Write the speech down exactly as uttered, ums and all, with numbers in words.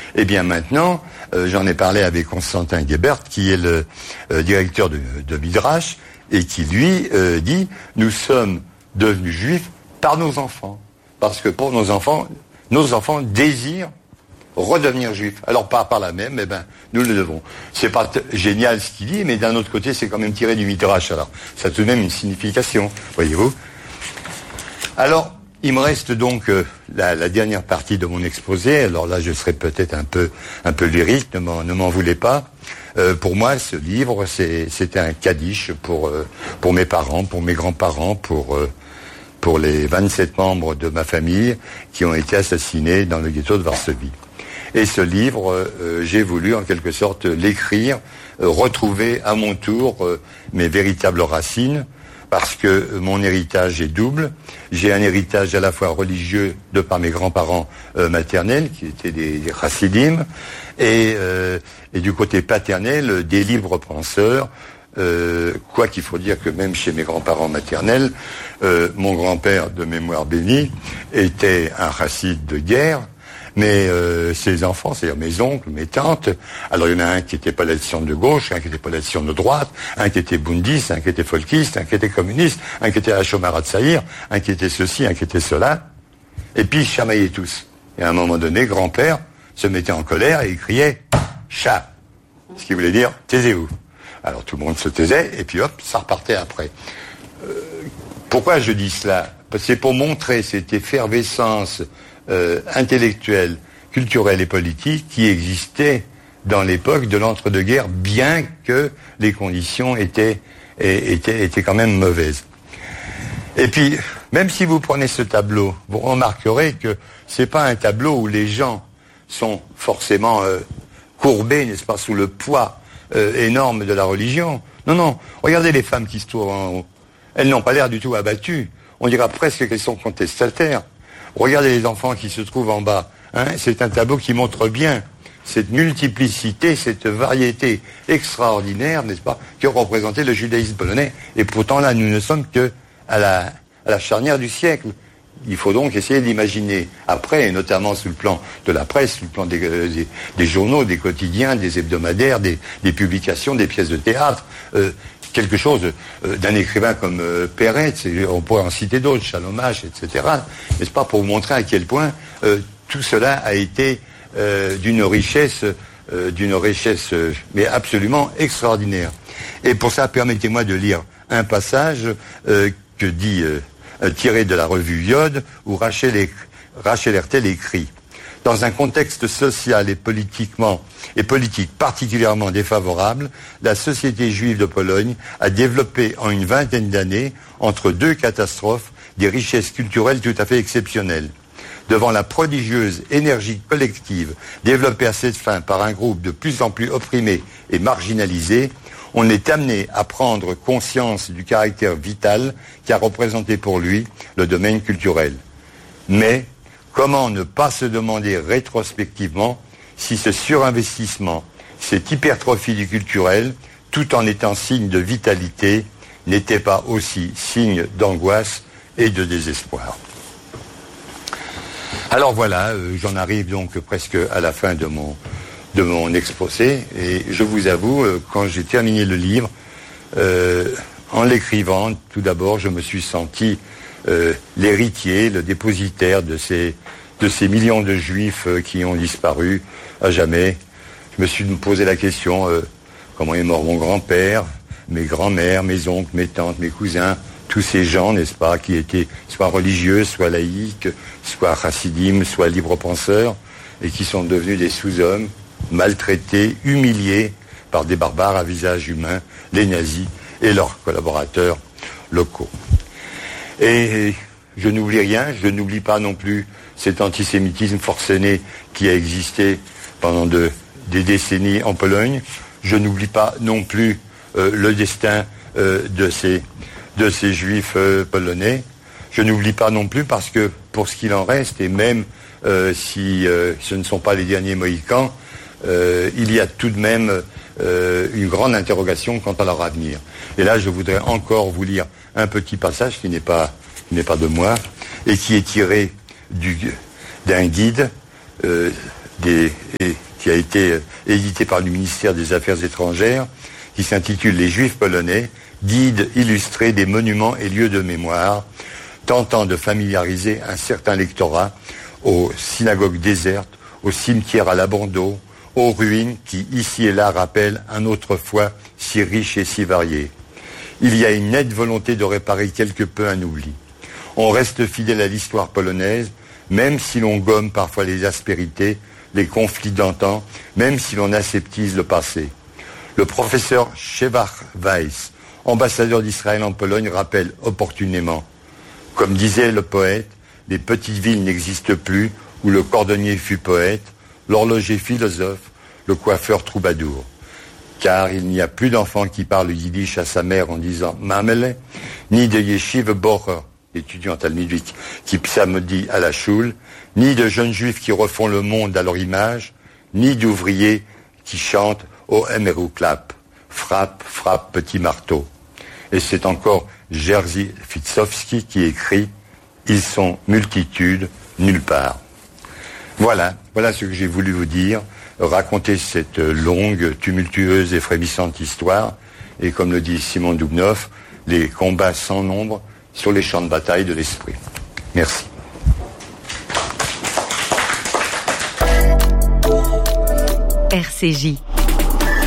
Eh bien maintenant, euh, j'en ai parlé avec Constantin Gebert, qui est le euh, directeur de, de Midrash, et qui lui euh, dit « Nous sommes devenus juifs par nos enfants. » Parce que pour nos enfants, nos enfants désirent redevenir juifs. Alors pas par la même, eh ben nous le devons. C'est pas t- génial ce qu'il dit, mais d'un autre côté, c'est quand même tiré du Midrash. Alors ça a tout de même une signification, voyez-vous. Alors, il me reste donc euh, la, la dernière partie de mon exposé. Alors là, je serai peut-être un peu un peu lyrique, ne m'en, ne m'en voulez pas. Euh, pour moi, ce livre, c'est, c'était un kaddish pour euh, pour mes parents, pour mes grands-parents, pour euh, pour les vingt-sept membres de ma famille qui ont été assassinés dans le ghetto de Varsovie. Et ce livre, euh, j'ai voulu en quelque sorte l'écrire, euh, retrouver à mon tour euh, mes véritables racines, parce que mon héritage est double. J'ai un héritage à la fois religieux de par mes grands-parents euh, maternels, qui étaient des, des chassidim, et, euh, et du côté paternel, des libres penseurs. Euh, quoi qu'il faut dire que même chez mes grands-parents maternels, euh, mon grand-père de mémoire bénie était un chassid de guerre. Mais euh, ses enfants, c'est-à-dire mes oncles, mes tantes, alors il y en a un qui était palatien de gauche, un qui était palatien de droite, un qui était bundiste, un qui était folkiste, un qui était communiste, un qui était Hachomara Tsaïr, un qui était ceci, un qui était cela. Et puis ils chamaillaient tous. Et à un moment donné, grand-père se mettait en colère et il criait « chat », ce qui voulait dire « taisez-vous ». Alors tout le monde se taisait et puis hop, ça repartait après. Euh, pourquoi je dis cela ? C'est pour montrer cette effervescence Euh, intellectuelle, culturelle et politique qui existait dans l'époque de l'entre-deux-guerres, bien que les conditions étaient, étaient, étaient quand même mauvaises. Et puis, même si vous prenez ce tableau, vous remarquerez que c'est pas un tableau où les gens sont forcément euh, courbés, n'est-ce pas, sous le poids euh, énorme de la religion. Non, non, regardez les femmes qui se trouvent en haut. Elles n'ont pas l'air du tout abattues. On dira presque qu'elles sont contestataires. Regardez les enfants qui se trouvent en bas. Hein, c'est un tableau qui montre bien cette multiplicité, cette variété extraordinaire, n'est-ce pas, que représentait le judaïsme polonais. Et pourtant, là, nous ne sommes que à la, à la charnière du siècle. Il faut donc essayer d'imaginer. Après, et notamment sous le plan de la presse, sous le plan des, euh, des, des journaux, des quotidiens, des hebdomadaires, des, des publications, des pièces de théâtre, euh, quelque chose euh, d'un écrivain comme euh, Peretz, on pourrait en citer d'autres, Chalomash, et cetera. N'est-ce pas, pour vous montrer à quel point euh, tout cela a été euh, d'une richesse, euh, d'une richesse, euh, mais absolument extraordinaire. Et pour ça, permettez-moi de lire un passage euh, que dit, euh, tiré de la revue Yod, où Rachel, é- Rachel Hertel écrit. Dans un contexte social et politiquement et politique particulièrement défavorable, la société juive de Pologne a développé en une vingtaine d'années, entre deux catastrophes, des richesses culturelles tout à fait exceptionnelles. Devant la prodigieuse énergie collective développée à cette fin par un groupe de plus en plus opprimé et marginalisé, on est amené à prendre conscience du caractère vital qu'a représenté pour lui le domaine culturel. Mais comment ne pas se demander rétrospectivement si ce surinvestissement, cette hypertrophie du culturel, tout en étant signe de vitalité, n'était pas aussi signe d'angoisse et de désespoir. Alors voilà, euh, j'en arrive donc presque à la fin de mon, de mon exposé, et je vous avoue, euh, quand j'ai terminé le livre, euh, en l'écrivant, tout d'abord, je me suis senti Euh, l'héritier, le dépositaire de ces, de ces millions de juifs euh, qui ont disparu à jamais. Je me suis posé la question, euh, comment est mort mon grand-père, mes grands-mères, mes oncles, mes tantes, mes cousins, tous ces gens, n'est-ce pas, qui étaient soit religieux, soit laïcs, soit chassidim, soit libres-penseurs, et qui sont devenus des sous-hommes, maltraités, humiliés par des barbares à visage humain, les nazis et leurs collaborateurs locaux. Et je n'oublie rien, je n'oublie pas non plus cet antisémitisme forcené qui a existé pendant de, des décennies en Pologne. Je n'oublie pas non plus euh, le destin euh, de ces, de ces juifs euh, polonais. Je n'oublie pas non plus parce que pour ce qu'il en reste, et même euh, si euh, ce ne sont pas les derniers Mohicans, euh, il y a tout de même euh, une grande interrogation quant à leur avenir. Et là, je voudrais encore vous lire un petit passage qui n'est pas, qui n'est pas de moi et qui est tiré du, d'un guide euh, des, et, qui a été euh, édité par le ministère des Affaires étrangères, qui s'intitule « Les Juifs polonais, guide illustré des monuments et lieux de mémoire », tentant de familiariser un certain lectorat aux synagogues désertes, aux cimetières à l'abandon, aux ruines qui, ici et là, rappellent un autrefois si riche et si varié. Il y a une nette volonté de réparer quelque peu un oubli. On reste fidèle à l'histoire polonaise, même si l'on gomme parfois les aspérités, les conflits d'antan, même si l'on aseptise le passé. Le professeur Shevach Weiss, ambassadeur d'Israël en Pologne, rappelle opportunément, comme disait le poète, les petites villes n'existent plus où le cordonnier fut poète, l'horloger philosophe, le coiffeur troubadour. Car il n'y a plus d'enfants qui parlent yiddish à sa mère en disant « Mamele », ni de yeshiv bocher, étudiant talmudique, qui psalmodie à la choule, ni de jeunes juifs qui refont le monde à leur image, ni d'ouvriers qui chantent « O emeru klap », frappe, frappe, petit marteau. Et c'est encore Jerzy Fitzowski qui écrit « Ils sont multitudes, nulle part ». Voilà, voilà ce que j'ai voulu vous dire, raconter cette longue, tumultueuse et frémissante histoire, et comme le dit Simon Dubnow, les combats sans nombre sur les champs de bataille de l'esprit. Merci. R C J